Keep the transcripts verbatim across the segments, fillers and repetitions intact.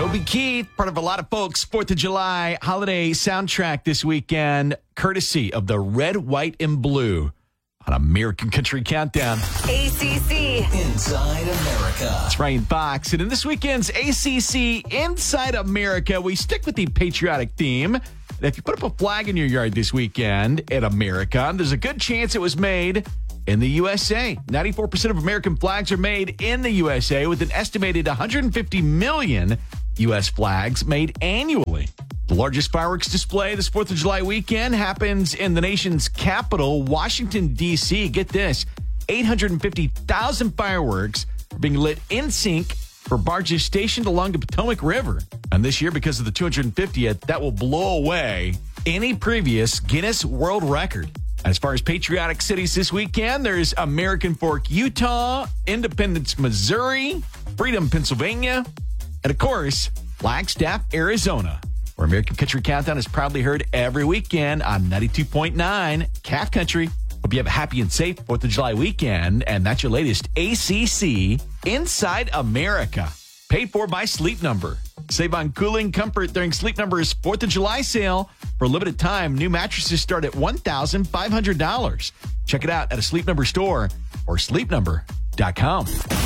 Toby Keith, part of a lot of folks' fourth of July holiday soundtrack this weekend, courtesy of the Red, White, and Blue on American Country Countdown. A C C Inside America. It's Ryan Fox. And in this weekend's A C C Inside America, we stick with the patriotic theme. And if you put up a flag in your yard this weekend at America, there's a good chance it was made in the U S A. ninety-four percent of American flags are made in the U S A, with an estimated one hundred fifty million U S flags made annually. The largest fireworks display this fourth of July weekend happens in the nation's capital, Washington, D C Get this, eight hundred fifty thousand fireworks are being lit in sync for barges stationed along the Potomac River. And this year, because of the two hundred fiftieth, that will blow away any previous Guinness World Record. As far as patriotic cities this weekend, there's American Fork, Utah, Independence, Missouri, Freedom, Pennsylvania, and of course, Flagstaff, Arizona, where American Country Countdown is proudly heard every weekend on ninety-two point nine Calf Country. Hope you have a happy and safe fourth of July weekend, and that's your latest A C C Inside America, paid for by Sleep Number. Save on cooling comfort during Sleep Number's fourth of July sale. For a limited time, new mattresses start at one thousand five hundred dollars. Check it out at a Sleep Number store or sleep number dot com.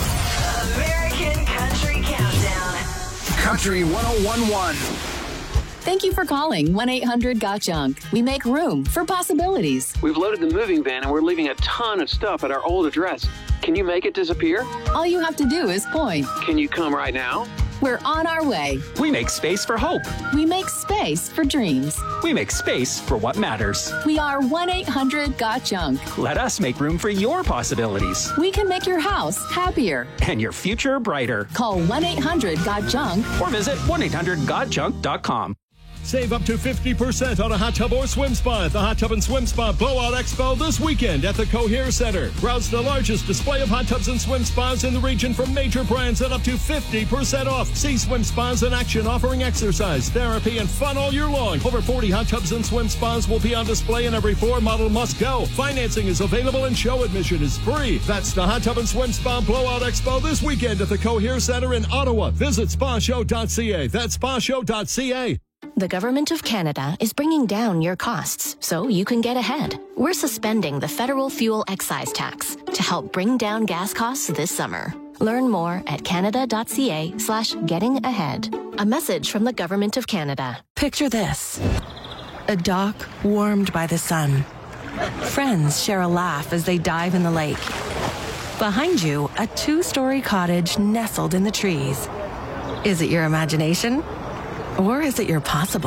American Country Countdown. Country one oh one point one. Thank you for calling one eight hundred got junk. We make room for possibilities. We've loaded the moving van and we're leaving a ton of stuff at our old address. Can you make it disappear? All you have to do is point. Can you come right now? We're on our way. We make space for hope. We make space for dreams. We make space for what matters. We are one eight hundred got junk. Let us make room for your possibilities We can make your house happier. and your future brighter. Call one eight hundred got junk. Or visit one eight hundred got junk dot com. Save up to fifty percent on a hot tub or swim spa at the Hot Tub and Swim Spa Blowout Expo this weekend at the Cohere Center. Browse the largest display of hot tubs and swim spas in the region from major brands at up to fifty percent off. See swim spas in action, offering exercise, therapy, and fun all year long. Over forty hot tubs and swim spas will be on display, and every floor model must go. Financing is available and show admission is free. That's the Hot Tub and Swim Spa Blowout Expo this weekend at the Cohere Center in Ottawa. Visit spa show dot c a. That's spa show dot c a. The Government of Canada is bringing down your costs so you can get ahead. We're suspending the federal fuel excise tax to help bring down gas costs this summer. Learn more at canada.ca slash getting ahead. A message from the Government of Canada. Picture this. A dock warmed by the sun. Friends share a laugh as they dive in the lake. Behind you, a two-story cottage nestled in the trees. Is it your imagination? Or is it your possible?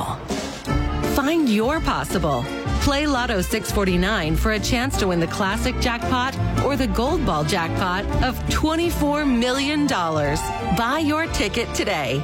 Find your possible. Play Lotto six forty-nine for a chance to win the classic jackpot or the gold ball jackpot of twenty-four million dollars. Buy your ticket today.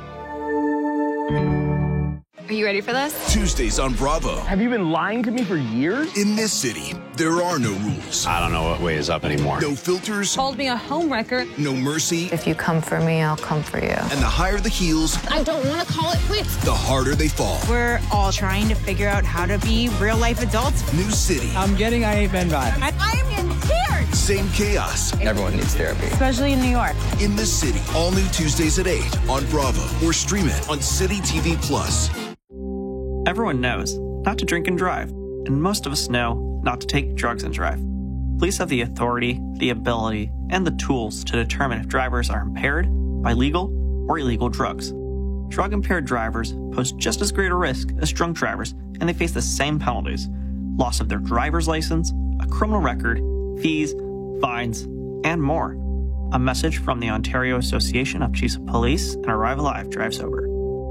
Are you ready for this? Tuesdays on Bravo. Have you been lying to me for years? In this city, there are no rules. I don't know what way is up anymore. No filters. Called me a homewrecker. No mercy. If you come for me, I'll come for you. And the higher the heels, I don't want to call it quits. the harder they fall. We're all trying to figure out how to be real-life adults. New city. I'm getting I Ain't Been Vibe. I, I am in tears. Same chaos. Everyone needs therapy. Especially in New York. In this city. All new Tuesdays at eight on Bravo. Or stream it on City T V Plus. Everyone knows not to drink and drive, and most of us know not to take drugs and drive. Police have the authority, the ability, and the tools to determine if drivers are impaired by legal or illegal drugs. Drug-impaired drivers pose just as great a risk as drunk drivers, and they face the same penalties: loss of their driver's license, a criminal record, fees, fines, and more. A message from the Ontario Association of Chiefs of Police and Arrive Alive Drive Sober.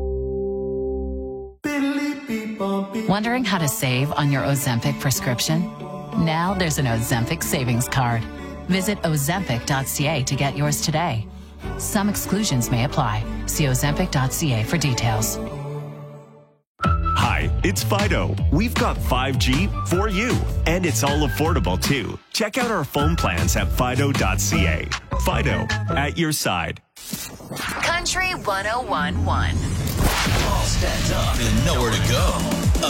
Wondering how to save on your Ozempic prescription? Now there's an Ozempic savings card. Visit ozempic dot c a to get yours today. Some exclusions may apply. See ozempic dot c a for details. Hi, it's Fido. We've got five G for you, and it's all affordable too. Check out our phone plans at fido dot c a. Fido, at your side. Country one oh one point one. All spent up and nowhere to go.